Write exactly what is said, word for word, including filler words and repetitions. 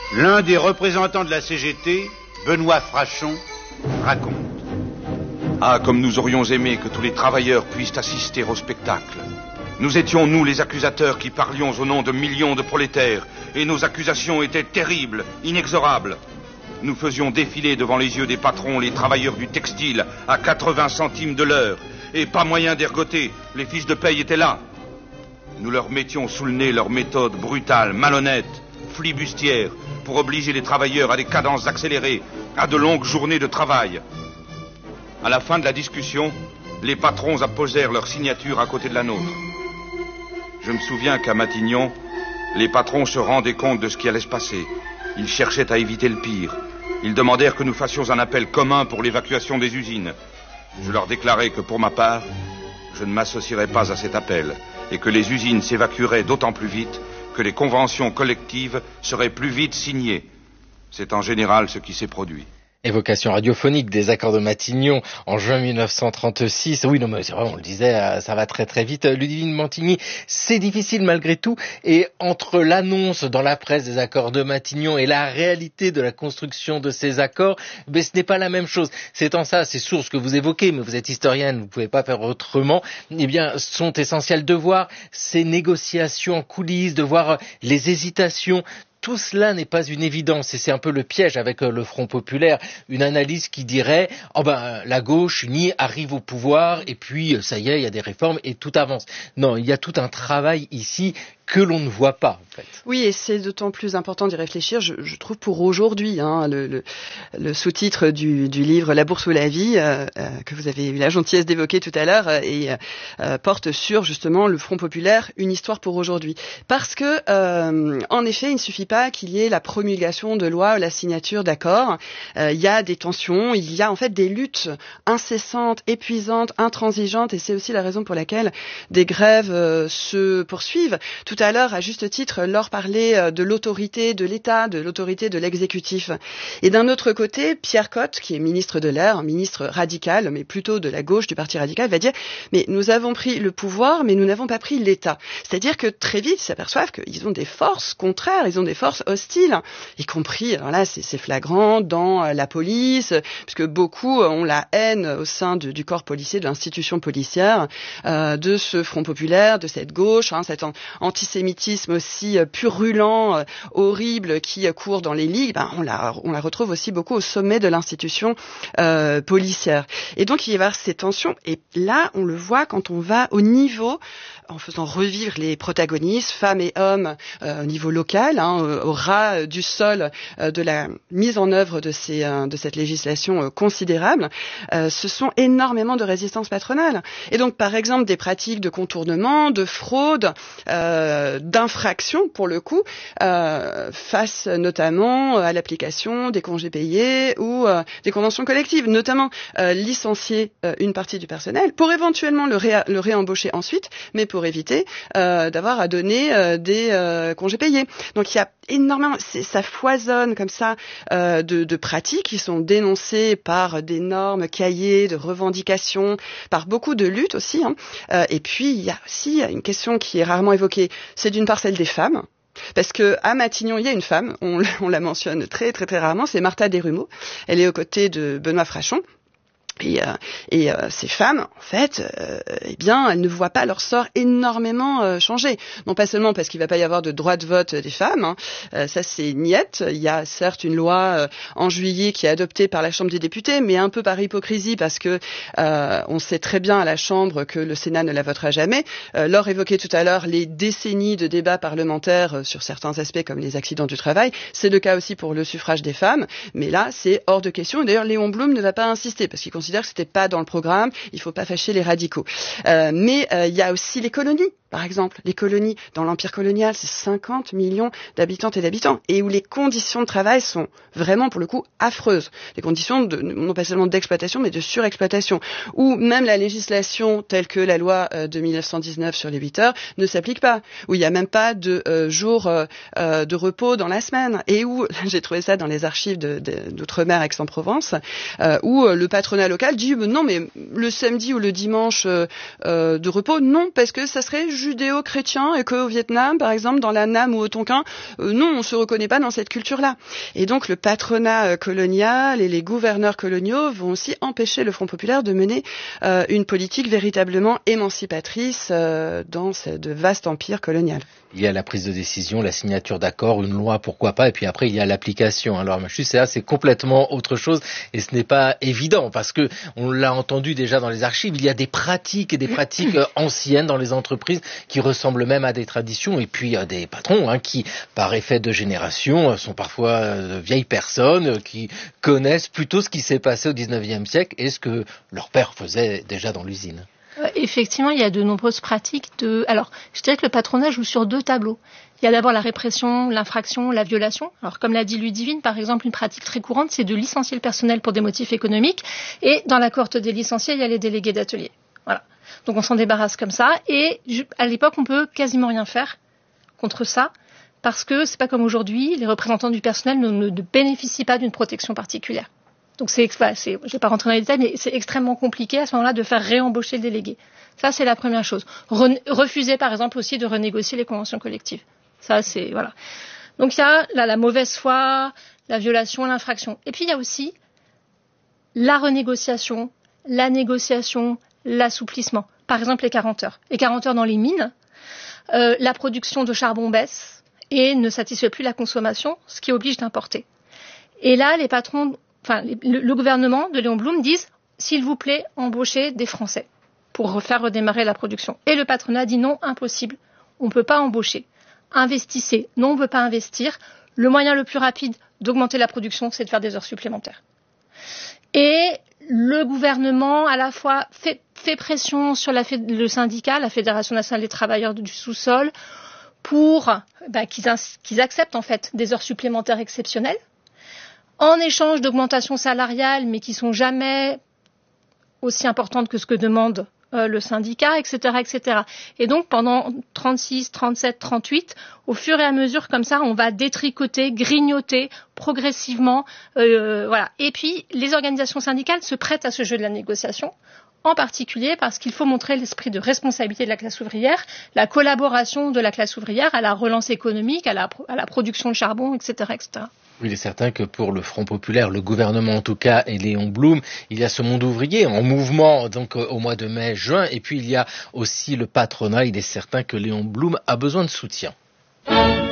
L'un des représentants de la C G T, Benoît Frachon, raconte. Ah, comme nous aurions aimé que tous les travailleurs puissent assister au spectacle. Nous étions, nous, les accusateurs qui parlions au nom de millions de prolétaires, et nos accusations étaient terribles, inexorables. Nous faisions défiler devant les yeux des patrons les travailleurs du textile à quatre-vingts centimes de l'heure, et pas moyen d'ergoter, les fiches de paye étaient là. Nous leur mettions sous le nez leurs méthodes brutales, malhonnêtes, flibustières, pour obliger les travailleurs à des cadences accélérées, à de longues journées de travail. À la fin de la discussion, les patrons apposèrent leur signature à côté de la nôtre. Je me souviens qu'à Matignon, les patrons se rendaient compte de ce qui allait se passer. Ils cherchaient à éviter le pire. Ils demandèrent que nous fassions un appel commun pour l'évacuation des usines. Je leur déclarai que pour ma part, je ne m'associerais pas à cet appel et que les usines s'évacueraient d'autant plus vite que les conventions collectives seraient plus vite signées. C'est en général ce qui s'est produit. Évocation radiophonique des accords de Matignon en juin mille neuf cent trente-six. Oui, non, mais c'est vrai, on le disait, ça va très très vite. Ludivine Mantigny, c'est difficile malgré tout. Et entre l'annonce dans la presse des accords de Matignon et la réalité de la construction de ces accords, ben, ce n'est pas la même chose. C'est en ça, ces sources que vous évoquez, mais vous êtes historienne, vous ne pouvez pas faire autrement, eh bien, sont essentielles de voir ces négociations en coulisses, de voir les hésitations. Tout cela n'est pas une évidence et c'est un peu le piège avec le Front populaire. Une analyse qui dirait « Oh ben, la gauche unie arrive au pouvoir et puis ça y est, il y a des réformes et tout avance ». Non, il y a tout un travail ici que l'on ne voit pas, en fait. Oui, et c'est d'autant plus important d'y réfléchir, je, je trouve, pour aujourd'hui. Hein, le, le, le sous-titre du, du livre « La bourse ou la vie euh, », euh, que vous avez eu la gentillesse d'évoquer tout à l'heure, euh, et euh, porte sur, justement, le Front populaire, une histoire pour aujourd'hui. Parce que, euh, en effet, il ne suffit pas qu'il y ait la promulgation de lois, la signature d'accords. Euh, il y a des tensions, il y a en fait des luttes incessantes, épuisantes, intransigeantes, et c'est aussi la raison pour laquelle des grèves euh, se poursuivent. Tout à l'heure, à juste titre, Laure parlait de l'autorité de l'État, de l'autorité de l'exécutif. Et d'un autre côté, Pierre Cotte, qui est ministre de l'Air, ministre radical, mais plutôt de la gauche du Parti radical, va dire « Mais nous avons pris le pouvoir, mais nous n'avons pas pris l'État. » C'est-à-dire que très vite, ils s'aperçoivent qu'ils ont des forces contraires, ils ont des forces hostiles, y compris, alors là, c'est, c'est flagrant, dans la police, puisque beaucoup ont la haine au sein de, du corps policier, de l'institution policière, euh, de ce Front populaire, de cette gauche, hein, cet antisémitisme aussi purulent, euh, horrible, qui euh, court dans les ligues, ben, on, la, on la retrouve aussi beaucoup au sommet de l'institution euh, policière. Et donc, il y a ces tensions, et là, on le voit quand on va au niveau, en faisant revivre les protagonistes, femmes et hommes, euh, au niveau local, hein, au ras du sol euh, de la mise en œuvre de, ces, euh, de cette législation euh, considérable, euh, ce sont énormément de résistances patronales. Et donc, par exemple, des pratiques de contournement, de fraude, euh, d'infractions, pour le coup, euh, face notamment à l'application des congés payés ou euh, des conventions collectives, notamment euh, licencier euh, une partie du personnel pour éventuellement le, ré- le réembaucher ensuite, mais pour éviter euh, d'avoir à donner euh, des euh, congés payés. Donc il y a énormément, c'est, ça foisonne comme ça euh, de, de pratiques qui sont dénoncées par d'énormes cahiers de revendications, par beaucoup de luttes aussi. Hein. Euh, et puis il y a aussi une question qui est rarement évoquée, c'est d'une part celle des femmes. Parce que à Matignon, il y a une femme, on, on la mentionne très très très rarement, c'est Martha Desrumeaux. Elle est aux côtés de Benoît Frachon. Et, euh, et euh, ces femmes, en fait, euh, eh bien, elles ne voient pas leur sort énormément euh, changer. Non pas seulement parce qu'il ne va pas y avoir de droit de vote des femmes, hein, euh, ça c'est niette. Il y a certes une loi euh, en juillet qui est adoptée par la Chambre des députés, mais un peu par hypocrisie parce que euh, on sait très bien à la Chambre que le Sénat ne la votera jamais. Euh, Laure évoquait tout à l'heure les décennies de débats parlementaires sur certains aspects comme les accidents du travail. C'est le cas aussi pour le suffrage des femmes, mais là c'est hors de question. Et d'ailleurs, Léon Blum ne va pas insister parce qu'il considère que c'était pas dans le programme, il faut pas fâcher les radicaux. Euh, mais il euh, y a aussi les colonies, par exemple. Les colonies dans l'Empire colonial, c'est cinquante millions d'habitantes et d'habitants, et où les conditions de travail sont vraiment, pour le coup, affreuses. Les conditions, de, non pas seulement d'exploitation, mais de surexploitation. Où même la législation, telle que la loi euh, de mille neuf cent dix-neuf sur les huit heures, ne s'applique pas. Où il n'y a même pas de euh, jour euh, euh, de repos dans la semaine. Et où, j'ai trouvé ça dans les archives de, de, d'Outre-mer Aix-en-Provence, euh, où euh, le patronat local dit non mais le samedi ou le dimanche euh, euh, de repos, non, parce que ça serait judéo-chrétien et qu'au Vietnam, par exemple, dans la Nam ou au Tonkin, euh, non, on se reconnaît pas dans cette culture-là. Et donc le patronat euh, colonial et les gouverneurs coloniaux vont aussi empêcher le Front populaire de mener euh, une politique véritablement émancipatrice euh, dans ce de vaste empire colonial. Il y a la prise de décision, la signature d'accords, une loi, pourquoi pas, et puis après il y a l'application. Alors juste ça, c'est complètement autre chose, et ce n'est pas évident parce que on l'a entendu déjà dans les archives. Il y a des pratiques et des pratiques anciennes dans les entreprises qui ressemblent même à des traditions, et puis il y a des patrons hein, qui, par effet de génération, sont parfois de vieilles personnes qui connaissent plutôt ce qui s'est passé au dix-neuvième siècle et ce que leur père faisait déjà dans l'usine. Effectivement, il y a de nombreuses pratiques de... Alors, je dirais que le patronat joue sur deux tableaux. Il y a d'abord la répression, l'infraction, la violation. Alors, comme l'a dit Ludivine, par exemple, une pratique très courante, c'est de licencier le personnel pour des motifs économiques. Et dans la cohorte des licenciés, il y a les délégués d'atelier. Voilà. Donc, on s'en débarrasse comme ça. Et à l'époque, on peut quasiment rien faire contre ça. Parce que c'est pas comme aujourd'hui, les représentants du personnel ne, ne bénéficient pas d'une protection particulière. Donc c'est, bah, c'est, je ne vais pas rentrer dans les détails, mais c'est extrêmement compliqué à ce moment-là de faire réembaucher le délégué. Ça, c'est la première chose. Re- refuser, par exemple, aussi de renégocier les conventions collectives. Ça, c'est, voilà. Donc il y a là, la mauvaise foi, la violation, l'infraction. Et puis il y a aussi la renégociation, la négociation, l'assouplissement. Par exemple, les quarante heures. Les quarante heures dans les mines, euh, la production de charbon baisse et ne satisfait plus la consommation, ce qui oblige d'importer. Et là, les patrons... Enfin, le, le gouvernement de Léon Blum disent, s'il vous plaît, embauchez des Français pour faire redémarrer la production. Et le patronat dit non, impossible, on ne peut pas embaucher. Investissez, non, on ne peut pas investir. Le moyen le plus rapide d'augmenter la production, c'est de faire des heures supplémentaires. Et le gouvernement, à la fois, fait, fait pression sur la, le syndicat, la Fédération nationale des travailleurs du sous-sol, pour bah, qu'ils, qu'ils acceptent en fait des heures supplémentaires exceptionnelles, en échange d'augmentations salariales, mais qui sont jamais aussi importantes que ce que demande euh, le syndicat, et cetera, et cetera. Et donc, pendant trente-six, trente-sept, trente-huit, au fur et à mesure, comme ça, on va détricoter, grignoter progressivement, euh, voilà. Et puis, les organisations syndicales se prêtent à ce jeu de la négociation, en particulier parce qu'il faut montrer l'esprit de responsabilité de la classe ouvrière, la collaboration de la classe ouvrière à la relance économique, à la, à la production de charbon, et cetera, et cetera. Oui, il est certain que pour le Front populaire, le gouvernement en tout cas et Léon Blum, il y a ce monde ouvrier en mouvement donc au mois de mai, juin, et puis il y a aussi le patronat. Il est certain que Léon Blum a besoin de soutien.